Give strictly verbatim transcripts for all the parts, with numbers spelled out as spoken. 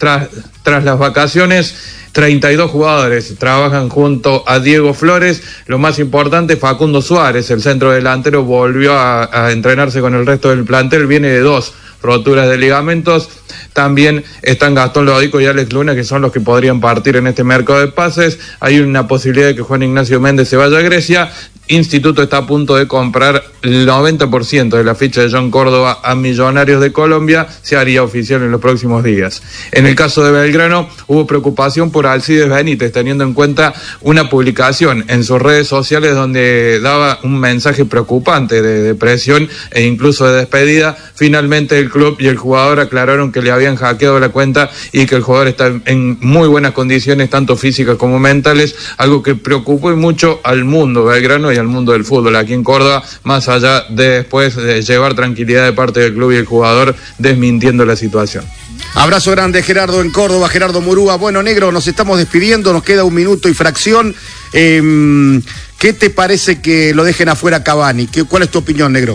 tras, tras las vacaciones, treinta y dos jugadores trabajan junto a Diego Flores. Lo más importante, Facundo Suárez, el centro delantero, volvió a, a entrenarse con el resto del plantel, viene de dos roturas de ligamentos. También están Gastón Lodico y Alex Luna, que son los que podrían partir en este mercado de pases. Hay una posibilidad de que Juan Ignacio Méndez se vaya a Grecia. Instituto está a punto de comprar el noventa por ciento de la ficha de John Córdoba a Millonarios de Colombia. Se haría oficial en los próximos días. En el caso de Belgrano, hubo preocupación por Alcides Benítez, teniendo en cuenta una publicación en sus redes sociales donde daba un mensaje preocupante de depresión e incluso de despedida. Finalmente el club y el jugador aclararon que le habían hackeado la cuenta y que el jugador está en muy buenas condiciones, tanto físicas como mentales, algo que preocupó mucho al mundo belgrano y al mundo del fútbol aquí en Córdoba, más allá de después de llevar tranquilidad de parte del club y el jugador desmintiendo la situación. Abrazo grande, Gerardo, en Córdoba, Gerardo Murúa. Bueno, negro, nos estamos despidiendo, nos queda un minuto y fracción. Eh, ¿Qué te parece que lo dejen afuera a Cavani? ¿Qué, ¿Cuál es tu opinión, negro?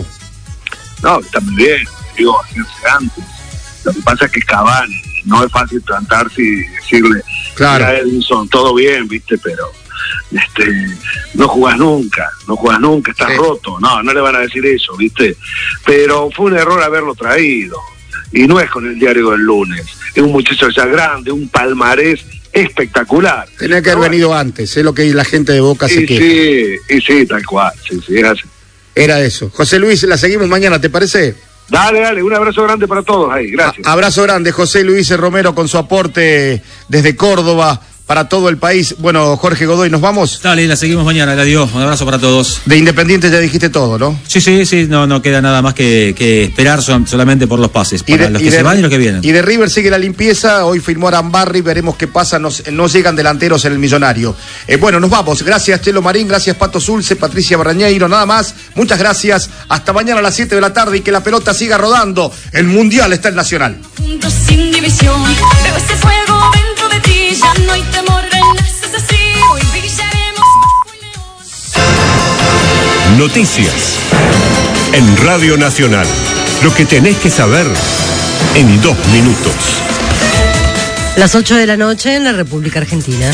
No, está muy bien, digo, hacerse antes. Lo que pasa es que Cavani, no es fácil plantarse y decirle, claro, a Edinson, todo bien, viste, pero este no jugás nunca, no jugás nunca, estás sí. roto. No, no le van a decir eso, viste. Pero fue un error haberlo traído. Y no es con el diario del lunes. Es un muchacho ya grande, un palmarés espectacular. Tenía que haber no, venido antes, es lo que la gente de Boca se queja. Sí, y sí, tal cual, sí, sí, era así. Era eso. José Luis, la seguimos mañana, ¿te parece? Dale, dale, un abrazo grande para todos ahí, gracias. A- abrazo grande, José Luis Romero, con su aporte desde Córdoba para todo el país. Bueno, Jorge Godoy, ¿nos vamos? Dale, la seguimos mañana, adiós, un abrazo para todos. De Independiente ya dijiste todo, ¿no? Sí, sí, sí, no, no queda nada más que, que esperar son, solamente por los pases, para de, los que de, se van y los que vienen. Y de River sigue la limpieza, hoy firmó Arambarri, veremos qué pasa, no, no llegan delanteros en el Millonario. Eh, bueno, nos vamos, gracias Chelo Marín, gracias Pato Zulce, Patricia Barrañeiro, nada más, muchas gracias, hasta mañana a las siete de la tarde y que la pelota siga rodando, el Mundial está en Nacional. Juntos sin división, veo ese fuego dentro de ti, ya no hay temor, renaces así, hoy brillaremos bajo el neón. Noticias en Radio Nacional, lo que tenés que saber en dos minutos. Las ocho de la noche en la República Argentina.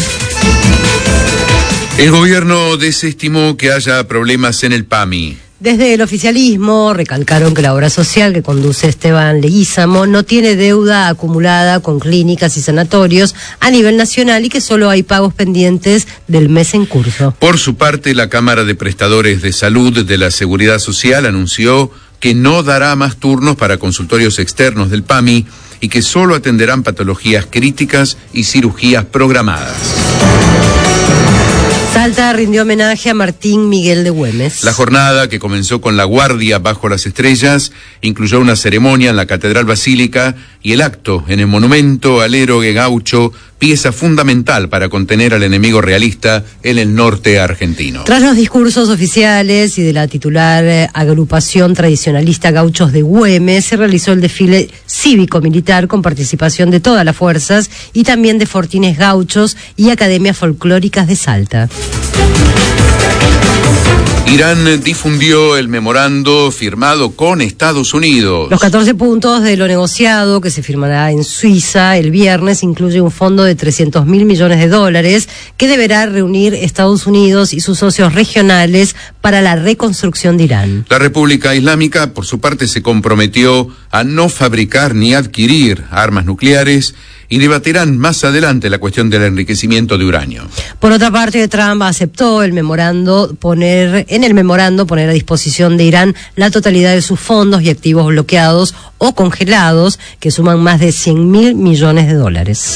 El gobierno desestimó que haya problemas en el P A M I. Desde el oficialismo recalcaron que la obra social que conduce Esteban Leguízamo no tiene deuda acumulada con clínicas y sanatorios a nivel nacional y que solo hay pagos pendientes del mes en curso. Por su parte, la Cámara de Prestadores de Salud de la Seguridad Social anunció que no dará más turnos para consultorios externos del P A M I y que solo atenderán patologías críticas y cirugías programadas. Salta rindió homenaje a Martín Miguel de Güemes. La jornada, que comenzó con la guardia bajo las estrellas, incluyó una ceremonia en la Catedral Basílica y el acto en el monumento al héroe gaucho, pieza fundamental para contener al enemigo realista en el norte argentino. Tras los discursos oficiales y de la titular eh, agrupación tradicionalista Gauchos de Güemes, se realizó el desfile cívico-militar con participación de todas las fuerzas y también de fortines gauchos y academias folclóricas de Salta. Irán difundió el memorando firmado con Estados Unidos. Los catorce puntos de lo negociado que se firmará en Suiza el viernes incluye un fondo de trescientos mil millones de dólares que deberá reunir Estados Unidos y sus socios regionales para la reconstrucción de Irán. La República Islámica, por su parte, se comprometió a no fabricar ni adquirir armas nucleares y debatirán más adelante la cuestión del enriquecimiento de uranio. Por otra parte, Trump aceptó el memorando poner en el memorando poner a disposición de Irán la totalidad de sus fondos y activos bloqueados o congelados, que suman más de cien mil millones de dólares.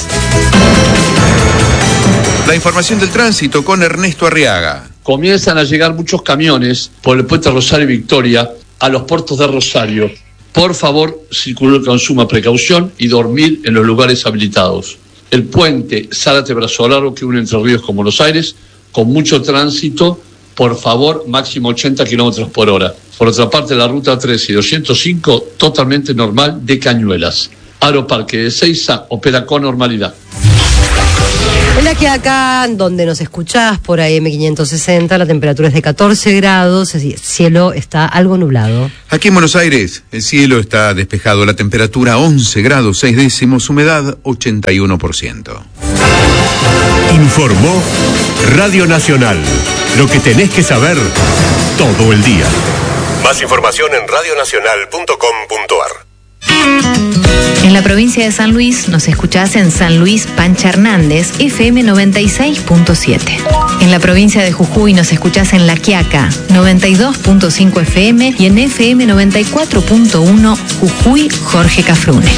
La información del tránsito con Ernesto Arriaga. Comienzan a llegar muchos camiones por el puente Rosario y Victoria a los puertos de Rosario. Por favor, circular con suma precaución y dormir en los lugares habilitados. El puente Zárate-Brazo Largo, que une Entre Ríos con Buenos Aires, con mucho tránsito, por favor, máximo ochenta kilómetros por hora. Por otra parte, la ruta tres y doscientos cinco, totalmente normal de Cañuelas. Aeroparque de Ezeiza opera con normalidad. En La Quiaca, donde nos escuchás por A M quinientos sesenta, la temperatura es de catorce grados, el cielo está algo nublado. Aquí en Buenos Aires, el cielo está despejado, la temperatura once grados seis décimos, humedad ochenta y uno por ciento. Informó Radio Nacional. Lo que tenés que saber todo el día. Más información en radio nacional punto com punto ar. En la provincia de San Luis nos escuchás en San Luis Pancha Hernández, F M noventa y seis punto siete. En la provincia de Jujuy nos escuchás en La Quiaca, noventa y dos punto cinco F M y en F M noventa y cuatro punto uno Jujuy Jorge Cafrune.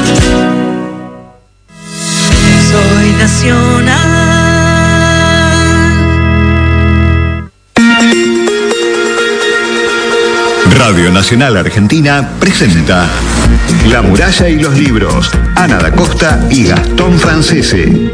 Soy nacional. Radio Nacional Argentina presenta La muralla y los libros, Ana da Costa y Gastón Francese.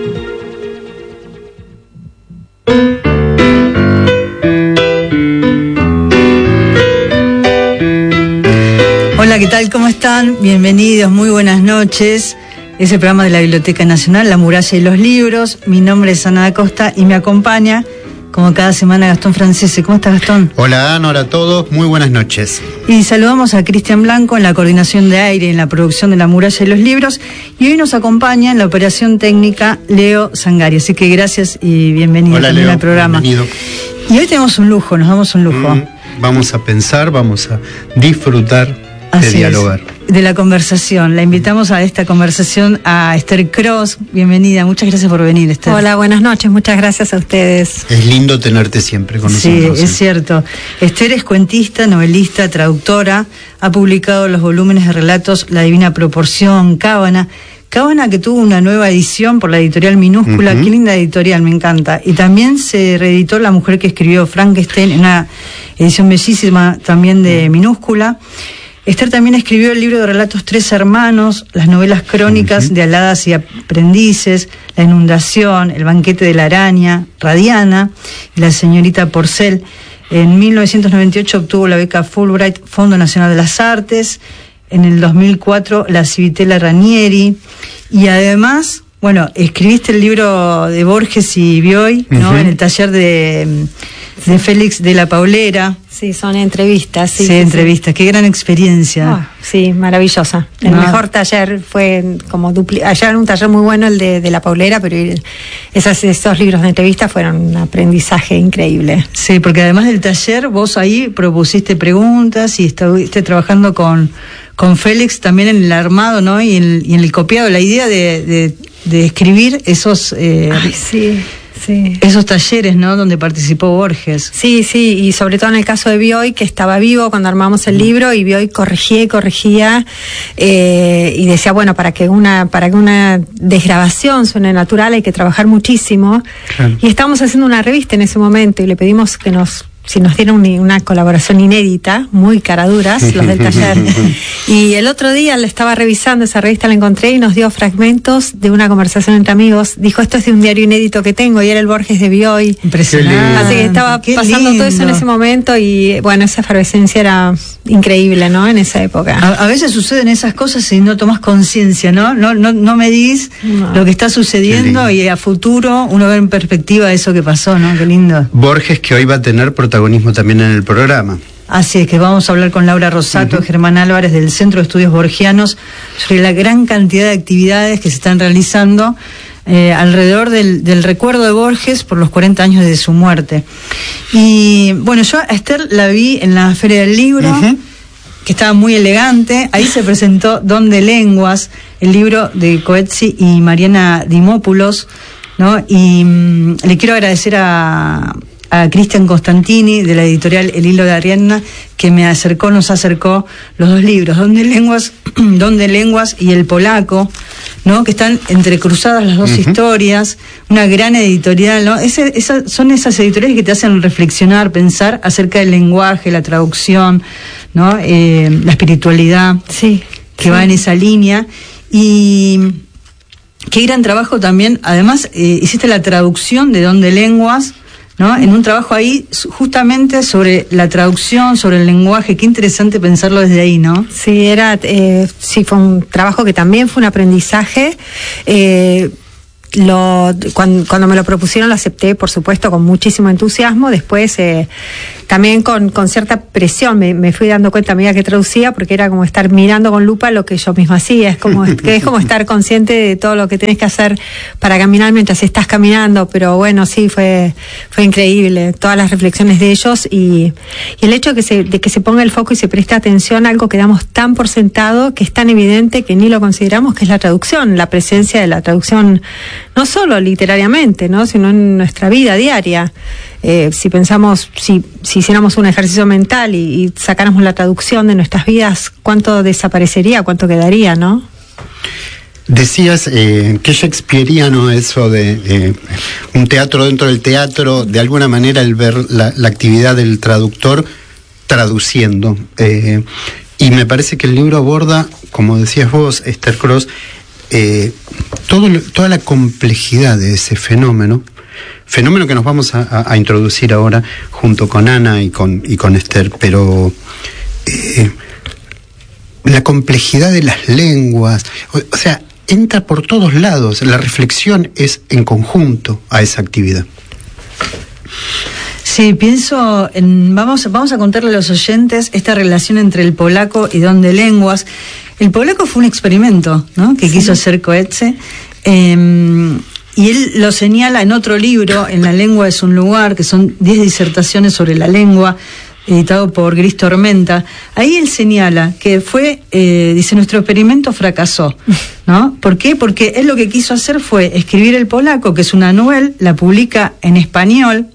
Hola, ¿qué tal? ¿Cómo están? Bienvenidos, muy buenas noches. Es el programa de la Biblioteca Nacional, La muralla y los libros. Mi nombre es Ana da Costa y me acompaña, como cada semana, Gastón Francese. ¿Cómo estás, Gastón? Hola, Ana, hola a todos, muy buenas noches. Y saludamos a Cristian Blanco en la coordinación de aire, en la producción de La muralla y los libros. Y hoy nos acompaña en la operación técnica Leo Sangari. Así que gracias y bienvenido Hola, también Leo, al programa. Bienvenido. Y hoy tenemos un lujo, nos damos un lujo. Mm, vamos a pensar, vamos a disfrutar de Así dialogar. Es, de la conversación. La invitamos a esta conversación a Esther Cross. Bienvenida, muchas gracias por venir, Esther. Hola, buenas noches, muchas gracias a ustedes. Es lindo tenerte siempre con Sí, nosotros. es ¿sí? cierto. Esther es cuentista, novelista, traductora. Ha publicado los volúmenes de relatos La Divina Proporción, Cábana. Cábana, que tuvo una nueva edición por la editorial Minúscula. Uh-huh. Qué linda editorial, me encanta. Y también se reeditó La mujer que escribió Frankenstein, en una edición bellísima también de Minúscula. Esther también escribió el libro de relatos Tres Hermanos, las novelas crónicas uh-huh. de Aladas y Aprendices, La Inundación, El banquete de la araña, Radiana y La señorita Porcel. En mil novecientos noventa y ocho obtuvo la beca Fulbright, Fondo Nacional de las Artes. En el dos mil cuatro la Civitella Ranieri. Y además, bueno, escribiste el libro de Borges y Bioy, ¿no? Uh-huh. En el taller de, de Félix de la Paulera. Sí, son entrevistas. Sí, sí, sí entrevistas. Sí. Qué gran experiencia. Oh, sí, maravillosa. El no. mejor taller fue como dupli... Allá era un taller muy bueno el de, de la Paulera, pero esas, esos libros de entrevistas fueron un aprendizaje increíble. Sí, porque además del taller, vos ahí propusiste preguntas y estuviste trabajando con, con Félix también en el armado, ¿no? Y en, y en el copiado. La idea de, de, de escribir esos... Eh, Ay, sí. Sí. Esos talleres, ¿no? Donde participó Borges. Sí, sí, y sobre todo en el caso de Bioy, que estaba vivo cuando armamos el libro, y Bioy corregía y corregía, eh, y decía, bueno, para que una para que una desgrabación suene natural hay que trabajar muchísimo. Claro. Y estábamos haciendo una revista en ese momento y le pedimos que nos si nos dieron una, una colaboración inédita, muy caraduras, los del taller. Y el otro día le estaba revisando esa revista, la encontré y nos dio fragmentos de una conversación entre amigos. Dijo, esto es de un diario inédito que tengo, y era el Borges de Bioy. Impresionante. Así que estaba Qué pasando lindo. todo eso en ese momento, y bueno, esa efervescencia era increíble, ¿no? En esa época. A, a veces suceden esas cosas y no tomás conciencia, ¿no? No, no, no medís no. lo que está sucediendo, y a futuro uno ve en perspectiva eso que pasó, ¿no? Qué lindo. Borges, que hoy va a tener protagonismo también en el programa. Así es que vamos a hablar con Laura Rosato, uh-huh. Germán Álvarez del Centro de Estudios Borgianos, sobre la gran cantidad de actividades que se están realizando eh, alrededor del, del recuerdo de Borges por los cuarenta años de su muerte. Y bueno, yo a Esther la vi en la Feria del Libro, uh-huh. que estaba muy elegante. Ahí se presentó Don de Lenguas, el libro de Coetzee y Mariana Dimopoulos, ¿no? Y mmm, le quiero agradecer a a Cristian Costantini de la editorial El Hilo de Ariadna, que me acercó, nos acercó los dos libros, Don de Lenguas, Don de Lenguas y El Polaco, ¿no? Que están entrecruzadas las dos uh-huh. historias, una gran editorial, ¿no? Ese, esa, son esas editoriales que te hacen reflexionar, pensar acerca del lenguaje, la traducción, ¿no? Eh, la espiritualidad, sí, que sí. va en esa línea. Y qué gran trabajo también, además eh, hiciste la traducción de Don de Lenguas, ¿no? En un trabajo ahí justamente sobre la traducción, sobre el lenguaje. Qué interesante pensarlo desde ahí, ¿no? Sí, era, eh, sí, fue un trabajo que también fue un aprendizaje. Eh, lo, cuando, cuando me lo propusieron lo acepté, por supuesto, con muchísimo entusiasmo. Después eh, también con, con cierta presión me, me fui dando cuenta a medida que traducía, porque era como estar mirando con lupa lo que yo misma hacía. Es como, que es como estar consciente de todo lo que tienes que hacer para caminar mientras estás caminando. Pero bueno, sí, fue fue increíble todas las reflexiones de ellos y, y el hecho de que, se, de que se ponga el foco y se preste atención a algo que damos tan por sentado, que es tan evidente que ni lo consideramos, que es la traducción, la presencia de la traducción, no solo literariamente, ¿no?, sino en nuestra vida diaria. Eh, si pensamos, si, si hiciéramos un ejercicio mental y, y sacáramos la traducción de nuestras vidas, ¿cuánto desaparecería, cuánto quedaría, no? Decías eh, que shakespeariano eso de eh, un teatro dentro del teatro, de alguna manera el ver la, la actividad del traductor traduciendo. Eh, y me parece que el libro aborda, como decías vos, Esther Cross, eh, todo, toda la complejidad de ese fenómeno, fenómeno que nos vamos a, a, a introducir ahora junto con Ana y con, y con Esther, pero eh, la complejidad de las lenguas, o, o sea, entra por todos lados. La reflexión es en conjunto a esa actividad. Sí, pienso en, vamos, vamos a contarle a los oyentes esta relación entre el polaco y Don de Lenguas. El polaco fue un experimento, ¿no?, que sí. quiso hacer Coetzee, eh, y él lo señala en otro libro, En la lengua es un lugar, que son diez disertaciones sobre la lengua, editado por Gris Tormenta. Ahí él señala que fue, eh, dice, nuestro experimento fracasó, ¿no? ¿Por qué? Porque él lo que quiso hacer fue escribir el polaco, que es una novela, la publica en español.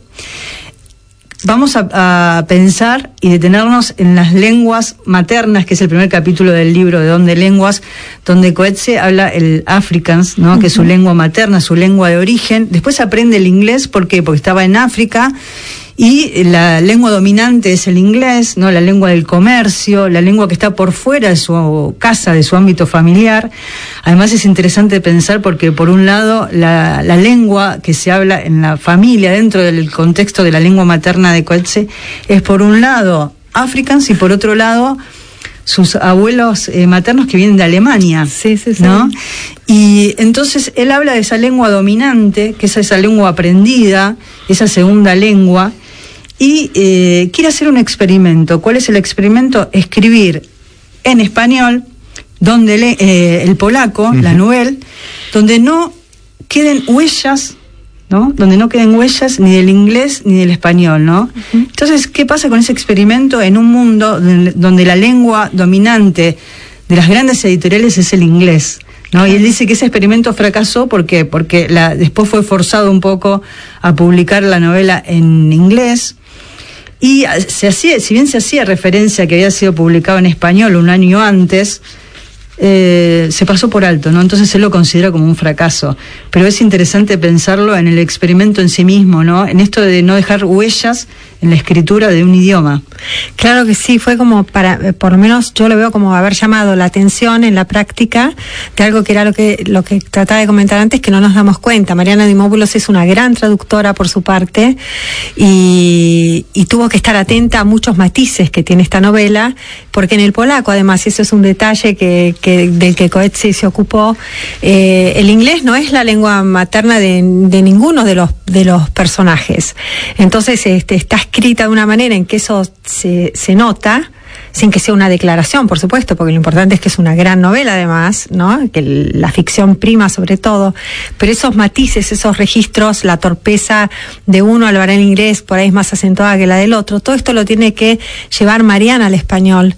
Vamos a, a pensar y detenernos en las lenguas maternas, que es el primer capítulo del libro de Don de Lenguas, donde Coetzee habla el Afrikaans, ¿no?, que es su lengua materna, su lengua de origen. Después aprende el inglés, ¿por qué? Porque estaba en África. Y la lengua dominante es el inglés, ¿no?, la lengua del comercio, la lengua que está por fuera de su casa, de su ámbito familiar. Además es interesante pensar porque, por un lado, la, la lengua que se habla en la familia, dentro del contexto de la lengua materna de Coetzee, es por un lado Afrikaans y por otro lado sus abuelos eh, maternos que vienen de Alemania, sí, sí, sí. ¿no? Y entonces él habla de esa lengua dominante, que es esa lengua aprendida, esa segunda lengua, y eh, quiere hacer un experimento. ¿Cuál es el experimento? Escribir en español, donde le, eh, el polaco, uh-huh. la novela, donde no queden huellas, ¿no? Donde no queden huellas ni del inglés ni del español, ¿no? Uh-huh. Entonces, ¿qué pasa con ese experimento en un mundo donde, donde la lengua dominante de las grandes editoriales es el inglés, ¿no? Y él dice que ese experimento fracasó, ¿por qué? Porque la, después fue forzado un poco a publicar la novela en inglés. Y se hacía, si bien se hacía referencia a que había sido publicado en español un año antes, eh, se pasó por alto, ¿no? Entonces él lo considera como un fracaso. Pero es interesante pensarlo en el experimento en sí mismo, ¿no? En esto de no dejar huellas en la escritura de un idioma. Claro que sí, fue como para, por lo menos yo lo veo como haber llamado la atención en la práctica de algo que era lo que lo que trataba de comentar antes, que no nos damos cuenta. Mariana Dimopoulos es una gran traductora por su parte y, y tuvo que estar atenta a muchos matices que tiene esta novela, porque en el polaco, además, y eso es un detalle que, que del que Coetzee se ocupó, eh, el inglés no es la lengua materna de, de ninguno de los de los personajes. Entonces, este, está escrita de una manera en que eso se, se nota, sin que sea una declaración, por supuesto, porque lo importante es que es una gran novela, además, ¿no?, que la ficción prima sobre todo, pero esos matices, esos registros, la torpeza de uno al hablar en inglés por ahí es más acentuada que la del otro, todo esto lo tiene que llevar Mariana al español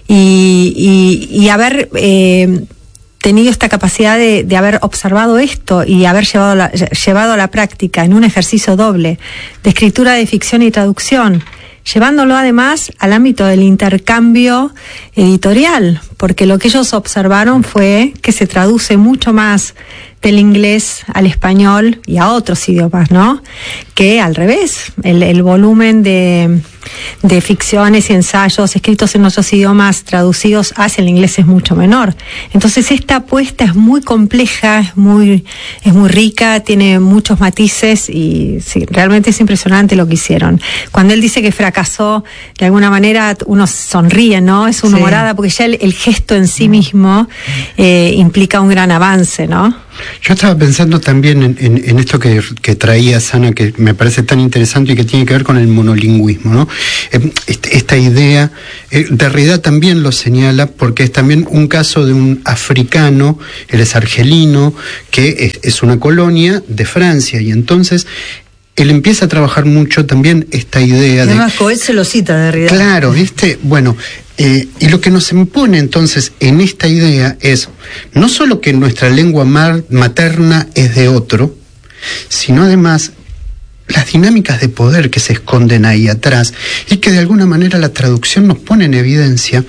y, y, y haber eh, tenido esta capacidad de, de haber observado esto y haber llevado, la, llevado a la práctica en un ejercicio doble de escritura de ficción y traducción, llevándolo además al ámbito del intercambio editorial, porque lo que ellos observaron fue que se traduce mucho más del inglés al español y a otros idiomas, ¿no?, que al revés. El, el volumen de, de ficciones y ensayos escritos en otros idiomas traducidos hacia el inglés es mucho menor. Entonces esta apuesta es muy compleja, es muy, es muy rica, tiene muchos matices y sí, realmente es impresionante lo que hicieron. Cuando él dice que fracasó, de alguna manera uno sonríe, ¿no? Es una humorada, sí, porque ya el, el gesto en sí mismo eh, implica un gran avance, ¿no? Yo estaba pensando también en, en, en esto que, que traía Sana, que me parece tan interesante y que tiene que ver con el monolingüismo, ¿no? Eh, este, esta idea, eh, Derrida también lo señala porque es también un caso de un africano, él es argelino, que es, es una colonia de Francia, y entonces él empieza a trabajar mucho también esta idea de... Además, Coet se lo cita, Derrida. Claro, ¿viste? Bueno... Eh, y lo que nos impone entonces en esta idea es no solo que nuestra lengua mar, materna es de otro, sino además las dinámicas de poder que se esconden ahí atrás y que de alguna manera la traducción nos pone en evidencia.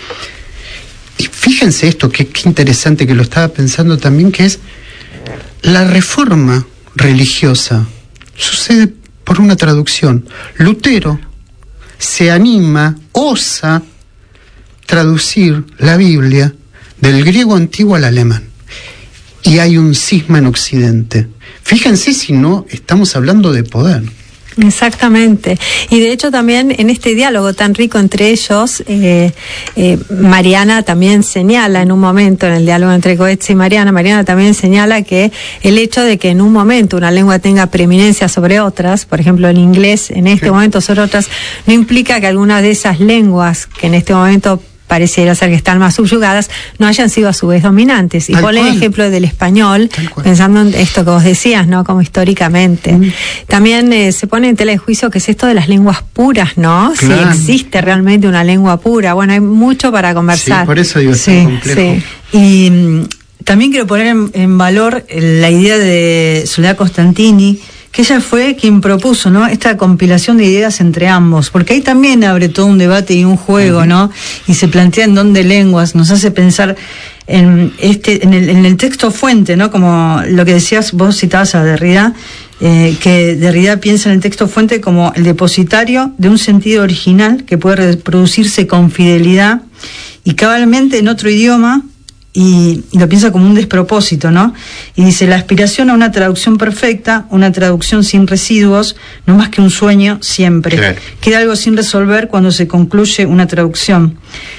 Y fíjense esto, que, que interesante, que lo estaba pensando también, que es la reforma religiosa sucede por una traducción. Lutero se anima, osa traducir la Biblia del griego antiguo al alemán. Y hay un cisma en Occidente. Fíjense si no estamos hablando de poder. Exactamente. Y de hecho también en este diálogo tan rico entre ellos, eh, eh, Mariana también señala en un momento, en el diálogo entre Coetzee y Mariana, Mariana también señala que el hecho de que en un momento una lengua tenga preeminencia sobre otras, por ejemplo el inglés en este sí. momento sobre otras, no implica que algunas de esas lenguas que en este momento pareciera ser que están más subyugadas, no hayan sido a su vez dominantes. Y ponle el ejemplo del español, pensando en esto que vos decías, ¿no? Como históricamente. Mm. También eh, se pone en tela de juicio que es esto de las lenguas puras, ¿no? Claro. Si existe realmente una lengua pura. Bueno, hay mucho para conversar. Sí, por eso digo, sí, es complejo. Sí. Y mm, también quiero poner en, en valor la idea de Soledad Costantini, que ella fue quien propuso, ¿no?, esta compilación de ideas entre ambos, porque ahí también abre todo un debate y un juego, uh-huh. ¿no? Y se plantea en dónde lenguas, nos hace pensar en este, en el, en el texto fuente, ¿no? Como lo que decías, vos citabas a Derrida, eh, que Derrida piensa en el texto fuente como el depositario de un sentido original que puede reproducirse con fidelidad y cabalmente en otro idioma. Y, y lo piensa como un despropósito, ¿no? Y dice, la aspiración a una traducción perfecta, una traducción sin residuos, no más que un sueño siempre. Claro. Queda algo sin resolver cuando se concluye una traducción.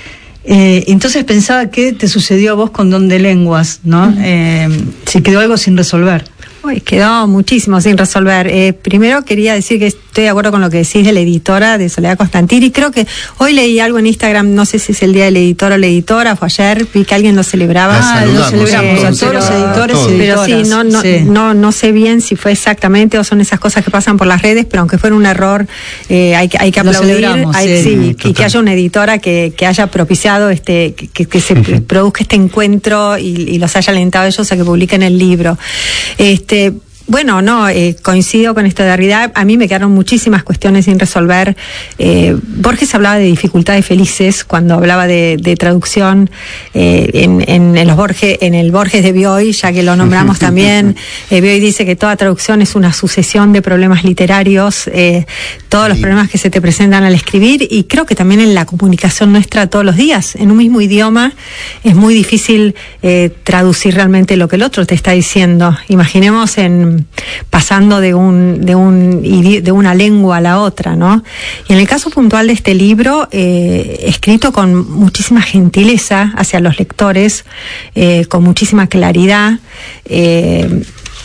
Eh, entonces pensaba, ¿qué te sucedió a vos con Don de Lenguas, no? Uh-huh. Eh, si quedó algo sin resolver. Uy, quedó muchísimo sin resolver. Eh, primero quería decir que estoy de acuerdo con lo que decís de la editora de Soledad Costantini. Creo que hoy leí algo en Instagram, no sé si es el día del editor o la editora, fue ayer, vi que alguien lo celebraba. Ah, lo celebramos a todos los editores y Pero sí, no, no, sí. No, no sé bien si fue exactamente o son esas cosas que pasan por las redes, pero aunque fuera un error, eh, hay que, hay que aplaudir. Hay, sí, sí, y que haya una editora que, que haya propiciado este, que, que se uh-huh. produzca este encuentro y, y los haya alentado a ellos a que publiquen el libro. Este, Bueno, no, eh, coincido con esto de Derrida. A mí me quedaron muchísimas cuestiones sin resolver. Eh, Borges hablaba de dificultades felices cuando hablaba de, de traducción eh, en, en, en, los Borges, en el Borges de Bioy, ya que lo nombramos también. Eh, Bioy dice que toda traducción es una sucesión de problemas literarios, eh, todos los problemas que se te presentan al escribir, y creo que también en la comunicación nuestra todos los días. En un mismo idioma es muy difícil eh, traducir realmente lo que el otro te está diciendo. Imaginemos en pasando de un de un de una lengua a la otra, ¿no? Y en el caso puntual de este libro, eh, escrito con muchísima gentileza hacia los lectores, eh, con muchísima claridad, eh,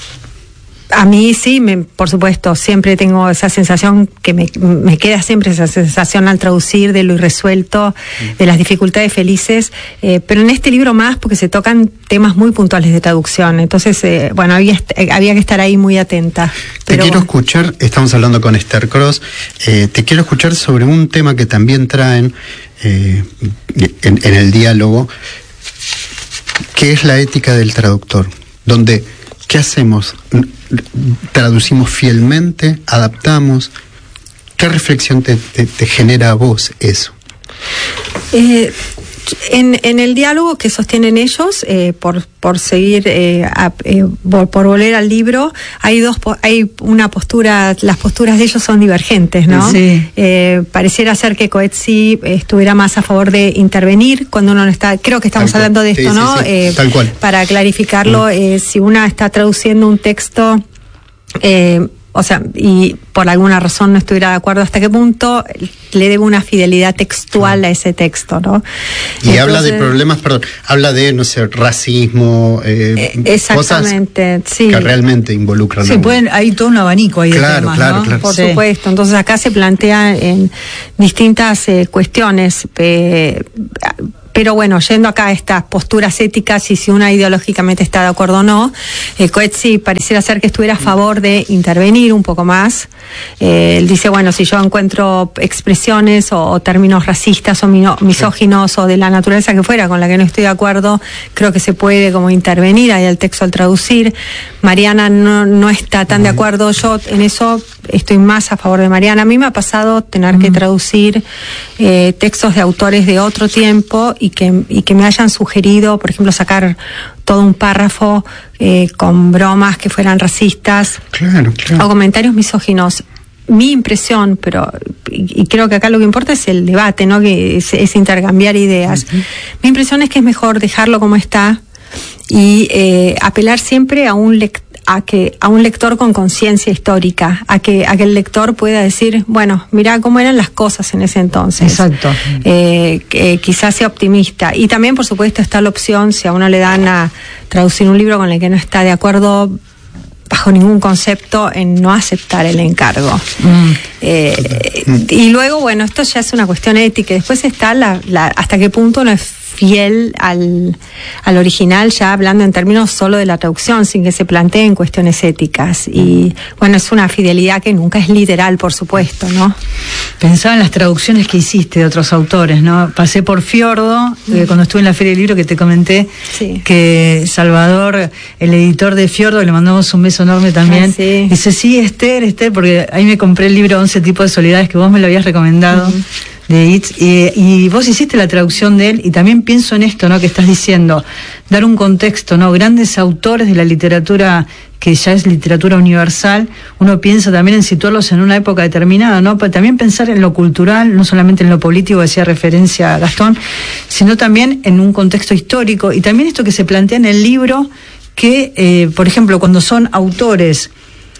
a mí sí, me, por supuesto, siempre tengo esa sensación que me, me queda siempre esa sensación al traducir de lo irresuelto, mm. de las dificultades felices, eh, pero en este libro más porque se tocan temas muy puntuales de traducción. Entonces, eh, bueno, había, había que estar ahí muy atenta. Te quiero bueno. escuchar, estamos hablando con Esther Cross, eh, te quiero escuchar sobre un tema que también traen eh, en, en el diálogo, que es la ética del traductor, donde, ¿qué hacemos? ¿Traducimos fielmente? ¿Adaptamos? ¿Qué reflexión te, te, te genera a vos eso? Eh, en, en el diálogo que sostienen ellos, eh, por, por seguir, eh, a, eh, por, por volver al libro, hay dos, hay una postura, las posturas de ellos son divergentes, ¿no? Sí. Eh, pareciera ser que Coetzee estuviera más a favor de intervenir cuando uno no está, creo que estamos Tal hablando cual. de esto, sí, ¿no? Sí, sí. Eh, Tal cual. Para clarificarlo, mm. eh, si una está traduciendo un texto, eh, o sea, y por alguna razón no estuviera de acuerdo, hasta qué punto le debo una fidelidad textual a ese texto, ¿no? Y Entonces, habla de problemas, perdón, habla de, no sé, racismo, eh, exactamente, cosas sí. que realmente involucran. Sí, pueden, hay todo un abanico ahí claro, de temas, claro, ¿no? claro. Por sí. supuesto. Entonces acá se plantea en distintas eh, cuestiones. Eh, Pero bueno, yendo acá a estas posturas éticas y si una ideológicamente está de acuerdo o no, eh, Coetzee pareciera ser que estuviera a favor de intervenir un poco más. Eh, él dice, bueno, si yo encuentro expresiones o, o términos racistas o mino, misóginos o de la naturaleza que fuera con la que no estoy de acuerdo, creo que se puede como intervenir ahí el texto al traducir. Mariana no, no está tan de acuerdo. Yo en eso estoy más a favor de Mariana. A mí me ha pasado tener que traducir eh, textos de autores de otro tiempo y que, y que me hayan sugerido, por ejemplo, sacar todo un párrafo eh, con bromas que fueran racistas, claro, claro. o comentarios misóginos. Mi impresión, pero y creo que acá lo que importa es el debate, ¿no? Que es, es intercambiar ideas. Uh-huh. Mi impresión es que es mejor dejarlo como está y eh, apelar siempre a un lector, a que a un lector con conciencia histórica, a que a que el lector pueda decir, bueno, mira cómo eran las cosas en ese entonces. Exacto. Eh, que quizás sea optimista. Y también, por supuesto, está la opción, si a uno le dan a traducir un libro con el que no está de acuerdo bajo ningún concepto, en no aceptar el encargo. Mm. Eh, y luego, bueno, esto ya es una cuestión ética. Después está la, la hasta qué punto uno es fiel al, al original, ya hablando en términos solo de la traducción, sin que se planteen cuestiones éticas. Y bueno, es una fidelidad que nunca es literal, por supuesto, ¿no? Pensaba en las traducciones que hiciste de otros autores, ¿no? Pasé por Fiordo, mm. eh, cuando estuve en la Feria del Libro, que te comenté, sí. que Salvador, el editor de Fiordo, le mandamos un beso enorme también. Ah, sí. Dice, sí, Esther, Esther, porque ahí me compré el libro once tipos de soledades que vos me lo habías recomendado. Mm-hmm. De Itz, y, y vos hiciste la traducción de él, y también pienso en esto, ¿no? Que estás diciendo, dar un contexto, ¿no? Grandes autores de la literatura que ya es literatura universal, uno piensa también en situarlos en una época determinada, ¿no? Pero también pensar en lo cultural, no solamente en lo político, que hacía referencia a Gastón, sino también en un contexto histórico, y también esto que se plantea en el libro, que, eh, por ejemplo, cuando son autores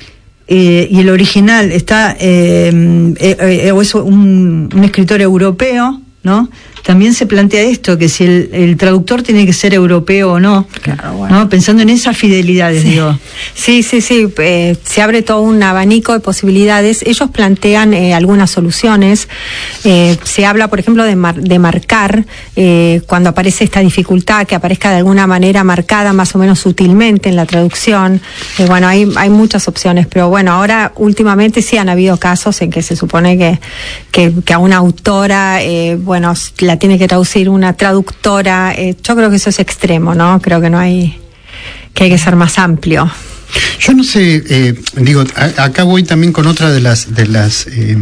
Eh, y el original está eh, eh, eh, o es un, un escritor europeo, ¿no? También se plantea esto, que si el, el traductor tiene que ser europeo o no, claro, bueno. ¿no? Pensando en esas fidelidades, sí. digo. Sí, sí, sí, eh, se abre todo un abanico de posibilidades. Ellos plantean eh, algunas soluciones. Eh, se habla, por ejemplo, de, mar, de marcar, eh, cuando aparece esta dificultad, que aparezca de alguna manera marcada más o menos sutilmente en la traducción. Eh, bueno, hay, hay muchas opciones, pero bueno, ahora últimamente sí han habido casos en que se supone que, que, que a una autora, eh, bueno, la tiene que traducir una traductora. Eh, yo creo que eso es extremo, ¿no? Creo que no hay, que hay que ser más amplio. Yo no sé, eh, digo, a, acá voy también con otra de las de las eh,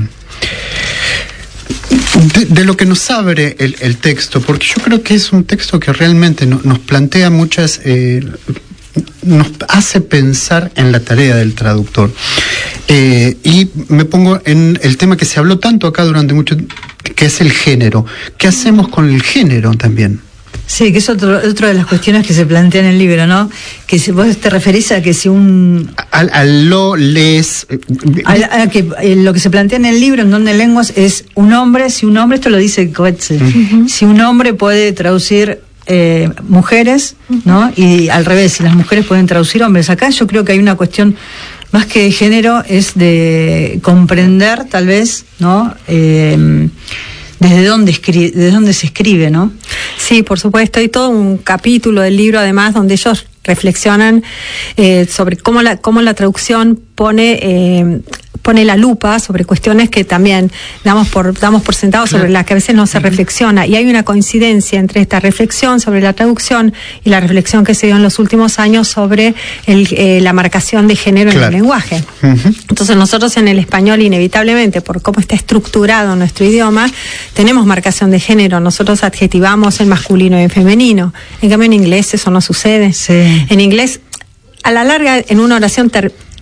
de, de lo que nos abre el, el texto, porque yo creo que es un texto que realmente no, nos plantea muchas, eh, nos hace pensar en la tarea del traductor. Eh, y me pongo en el tema que se habló tanto acá durante mucho tiempo, que es el género. ¿Qué hacemos con el género también? Sí, que es otro, otra de las cuestiones que se plantea en el libro, ¿no? Que si vos te referís a que si un... Al, al lo, les... A, a que eh, lo que se plantea en el libro, en Don de Lenguas, es un hombre, si un hombre, esto lo dice Coetzee, uh-huh. si un hombre puede traducir eh, mujeres, ¿no? Y al revés, si las mujeres pueden traducir hombres. Acá yo creo que hay una cuestión más que de género, es de comprender, tal vez, ¿no? Eh, desde dónde escribe, desde dónde se escribe, ¿no? Sí, por supuesto. Hay todo un capítulo del libro, además, donde ellos reflexionan eh, sobre cómo la, cómo la traducción pone... Eh, pone la lupa sobre cuestiones que también damos por damos por sentado, sobre claro. las que a veces no se uh-huh. reflexiona, y hay una coincidencia entre esta reflexión sobre la traducción y la reflexión que se dio en los últimos años sobre el, eh, la marcación de género claro. en el lenguaje. Uh-huh. Entonces nosotros en el español, inevitablemente, por cómo está estructurado nuestro idioma, tenemos marcación de género. Nosotros adjetivamos el masculino y el femenino. En cambio en inglés eso no sucede. Sí. En inglés, a la larga, en una oración ter-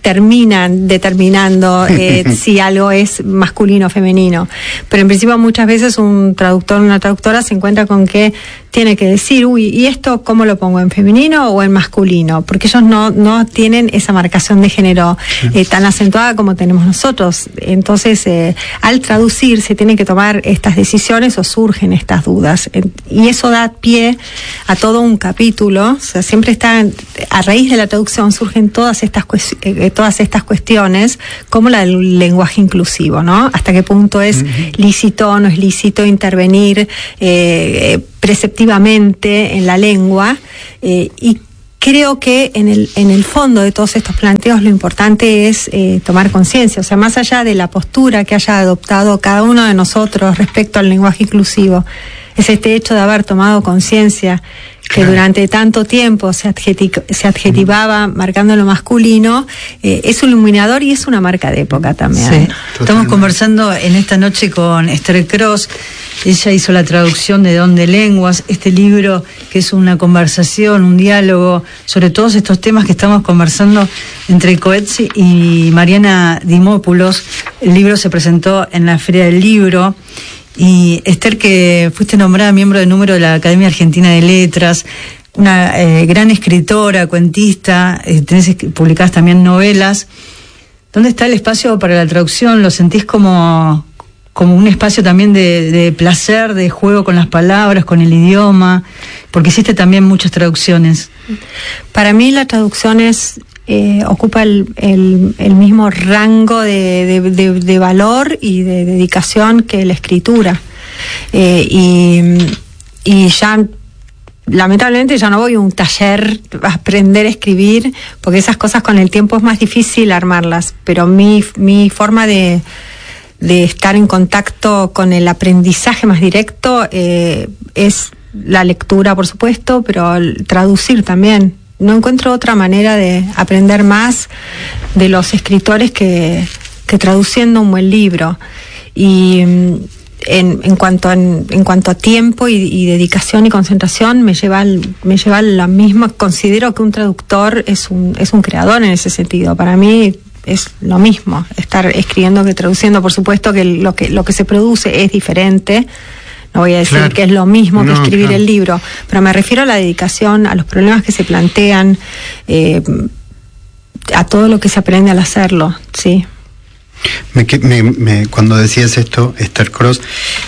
terminan determinando eh, si algo es masculino o femenino. Pero en principio muchas veces un traductor o una traductora se encuentra con que tiene que decir, uy, ¿y esto cómo lo pongo? ¿En femenino o en masculino? Porque ellos no, no tienen esa marcación de género eh, tan acentuada como tenemos nosotros. Entonces, eh, al traducir se tienen que tomar estas decisiones o surgen estas dudas. Y eso da pie a todo un capítulo. O sea, siempre está, a raíz de la traducción surgen todas estas, eh, todas estas cuestiones, como la del lenguaje inclusivo, ¿no? Hasta qué punto es uh-huh. lícito o no es lícito intervenir eh, preceptivamente en la lengua, eh, y creo que en el, en el fondo de todos estos planteos lo importante es eh, tomar conciencia, o sea, más allá de la postura que haya adoptado cada uno de nosotros respecto al lenguaje inclusivo, es este hecho de haber tomado conciencia que claro. durante tanto tiempo se, adjeti- se adjetivaba marcando lo masculino, eh, es un iluminador y es una marca de época también. Sí. Estamos conversando en esta noche con Esther Cross. Ella hizo la traducción de Don de Lenguas, este libro que es una conversación, un diálogo sobre todos estos temas que estamos conversando entre Coetzee y Mariana Dimopoulos. El libro se presentó en la Feria del Libro. Y Esther, que fuiste nombrada miembro de número de la Academia Argentina de Letras, una eh, gran escritora, cuentista, eh, tenés publicadas también novelas. ¿Dónde está el espacio para la traducción? ¿Lo sentís como, como un espacio también de, de placer, de juego con las palabras, con el idioma? Porque hiciste también muchas traducciones. Para mí la traducción es... Eh, ocupa el, el, el mismo rango de, de, de, de valor y de dedicación que la escritura. Eh, y, y ya, lamentablemente, ya no voy a un taller a aprender a escribir, porque esas cosas con el tiempo es más difícil armarlas, pero mi, mi forma de, de estar en contacto con el aprendizaje más directo eh, es la lectura, por supuesto, pero el traducir también. No encuentro otra manera de aprender más de los escritores que, que traduciendo un buen libro. Y en, en cuanto a, en, en cuanto a tiempo y, y dedicación y concentración, me lleva al, me lleva a la misma. Considero que un traductor es un, es un creador en ese sentido. Para mí es lo mismo, estar escribiendo que traduciendo. Por supuesto que lo que, lo que se produce es diferente. No voy a decir claro. que es lo mismo que no, escribir claro. el libro, pero me refiero a la dedicación, a los problemas que se plantean, eh, a todo lo que se aprende al hacerlo, sí. Me, me, me, cuando decías esto, Esther Cross,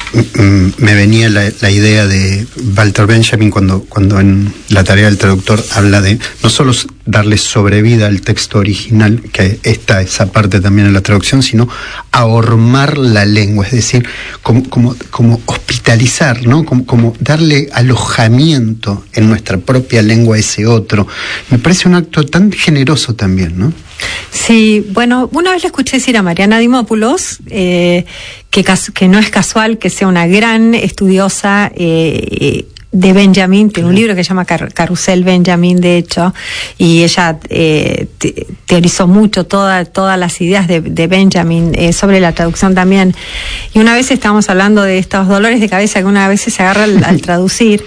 m- me venía la, la idea de Walter Benjamin cuando, cuando en la tarea del traductor habla de no solo darle sobrevida al texto original, que está esa parte también en la traducción, sino ahormar la lengua, es decir, como, como, como hospitalizar, ¿no? Como, como darle alojamiento en nuestra propia lengua a ese otro. Me parece un acto tan generoso también, ¿no? Sí, bueno, una vez le escuché decir a Mariana Dimopoulos eh, que, que no es casual que sea una gran estudiosa eh, de Benjamin, tiene un libro que se llama Car- Carrusel Benjamin, de hecho, y ella eh, te- teorizó mucho toda, todas las ideas de, de Benjamin eh, sobre la traducción también. Y una vez estábamos hablando de estos dolores de cabeza que una vez se agarra al, al traducir.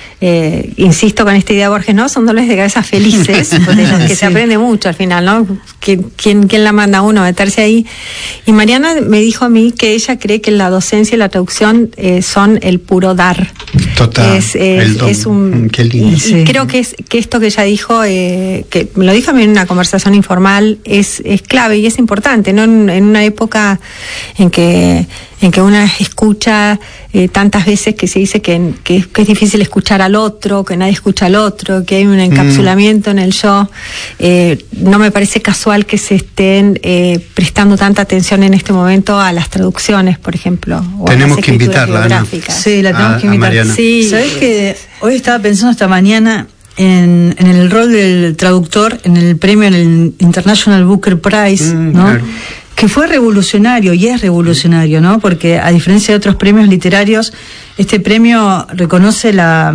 Eh, insisto con esta idea de Borges, ¿no? Son dolores de cabeza felices, de los que sí. se aprende mucho al final, ¿no? ¿Quién, quién, quién la manda a uno a meterse ahí? Y Mariana me dijo a mí que ella cree que la docencia y la traducción eh, son el puro dar. Total. Es, es, es un, Qué lindo. Y, sí. y creo que, es, que esto que ella dijo, eh, que me lo dijo a mí en una conversación informal, es, es clave y es importante, ¿no? En, en una época en que en que una escucha eh, tantas veces que se dice que, que, que es difícil escuchar al otro, que nadie escucha al otro, que hay un encapsulamiento mm. en el yo. Eh, no me parece casual que se estén eh, prestando tanta atención en este momento a las traducciones, por ejemplo. O tenemos a las que invitarla, Ana. Sí, la tenemos a, que invitar. Sí. ¿Sabés que hoy estaba pensando esta mañana en, en el rol del traductor en el premio, en el International Booker Prize, mm, ¿no? Claro. Que fue revolucionario y es revolucionario, ¿no? Porque a diferencia de otros premios literarios, este premio reconoce la,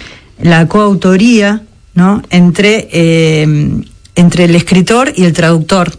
la coautoría, ¿no? Entre, eh, entre el escritor y el traductor.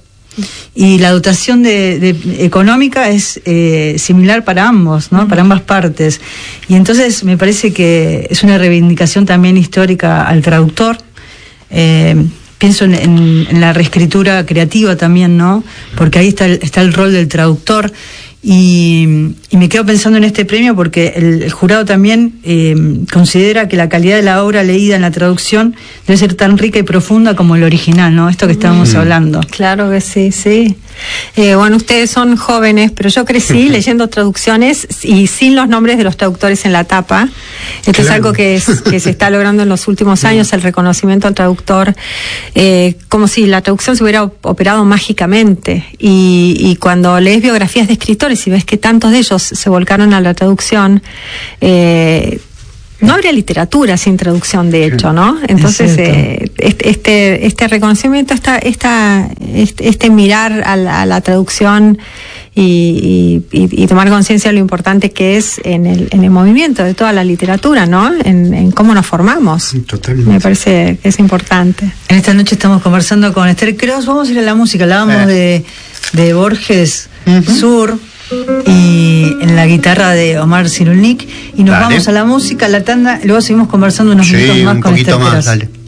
Y la dotación de, de económica es eh, similar para ambos, ¿no? Para ambas partes. Y entonces me parece que es una reivindicación también histórica al traductor. Eh, pienso en, en, en la reescritura creativa también, ¿no? Porque ahí está el, está el rol del traductor. Y, y me quedo pensando en este premio porque el, el jurado también eh, considera que la calidad de la obra leída en la traducción debe ser tan rica y profunda como el original, ¿no? Esto que estábamos mm. hablando. Claro que sí, sí. Eh, bueno, ustedes son jóvenes, pero yo crecí leyendo traducciones y sin los nombres de los traductores en la tapa. Esto claro. es algo que, es, que se está logrando en los últimos años, el reconocimiento al traductor, eh, como si la traducción se hubiera operado mágicamente. Y, y cuando lees biografías de escritores y ves que tantos de ellos se volcaron a la traducción, eh, no habría literatura sin traducción, de hecho, ¿no? Entonces, eh, este, este reconocimiento, esta, esta, este, este mirar a la, a la traducción y, y, y tomar conciencia de lo importante que es en el, en el movimiento de toda la literatura, ¿no? En, en cómo nos formamos. Totalmente. Me parece que es importante. En esta noche estamos conversando con Esther Cross. Vamos a ir a la música. Hablábamos eh. de, de Borges uh-huh. Sur. Y en la guitarra de Omar Cyrulnik y nos Dale. vamos a la música, a la tanda, luego seguimos conversando unos sí, minutos más un con poquito Esther más, Cross. dale.